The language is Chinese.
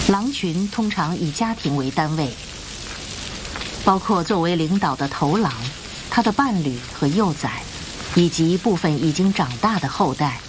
狼群通常以家庭为单位，包括作为领导的头狼、他的伴侣和幼崽，以及部分已经长大的后代。